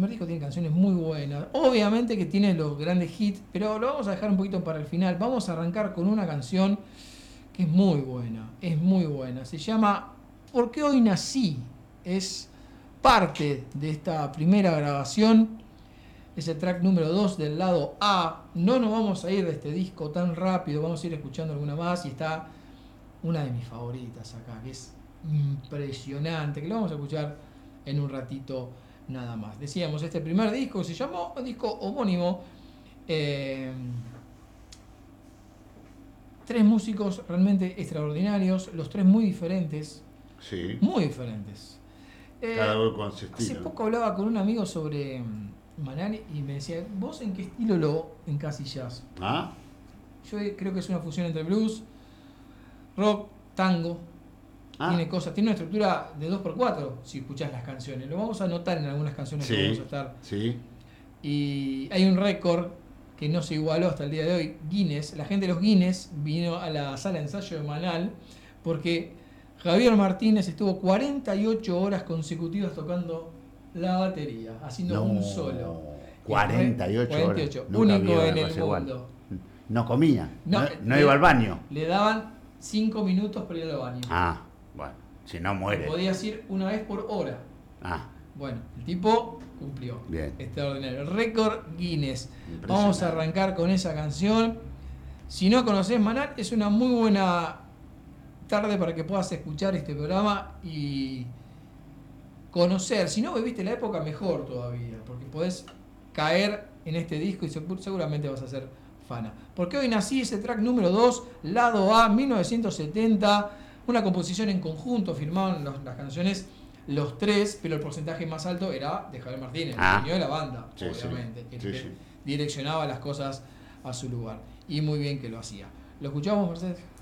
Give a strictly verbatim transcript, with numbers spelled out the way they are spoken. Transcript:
primer disco tiene canciones muy buenas. Obviamente que tiene los grandes hits, pero lo vamos a dejar un poquito para el final. Vamos a arrancar con una canción que es muy buena, es muy buena. Se llama ¿Por qué hoy nací? Es parte de esta primera grabación. Es el track número dos del lado A. No nos vamos a ir de este disco tan rápido, vamos a ir escuchando alguna más. Y está una de mis favoritas acá, que es impresionante, que lo vamos a escuchar en un ratito nada más. Decíamos, este primer disco se llamó disco homónimo. Eh, tres músicos realmente extraordinarios, los tres muy diferentes. Sí. Muy diferentes. Eh, Cada uno con su estilo. Hace poco hablaba con un amigo sobre Manal y me decía, ¿vos en qué estilo lo encasillás? ¿Ah? Yo creo que es una fusión entre blues, rock, tango. Ah. Tiene cosas, tiene una estructura de dos por cuatro si escuchás las canciones. Lo vamos a notar en algunas canciones sí, que vamos a estar. Sí. Y hay un récord que no se igualó hasta el día de hoy, Guinness. La gente de los Guinness vino a la sala de ensayo de Manal porque Javier Martínez estuvo cuarenta y ocho horas consecutivas tocando la batería, haciendo no, un solo. cuarenta y ocho, cuarenta y ocho horas. Único en el mundo. Igual. No comía, no, no, no le, iba al baño. Le daban cinco minutos para ir al baño. Ah, bueno, si no muere. Podías ir una vez por hora. Ah. Bueno, el tipo cumplió. Bien. Extraordinario. Récord Guinness. Vamos a arrancar con esa canción. Si no conoces Manal, es una muy buena tarde para que puedas escuchar este programa y conocer. Si no viviste la época, mejor todavía, porque podés caer en este disco y seguramente vas a ser fana. Porque hoy nací, ese track número dos, lado A, mil novecientos setenta, una composición en conjunto, firmaban los, las canciones los tres, pero el porcentaje más alto era de Javier Martínez, ah. el dueño de la banda, sí, obviamente, sí, que, sí, que sí. direccionaba las cosas a su lugar. Y muy bien que lo hacía. ¿Lo escuchamos, Mercedes?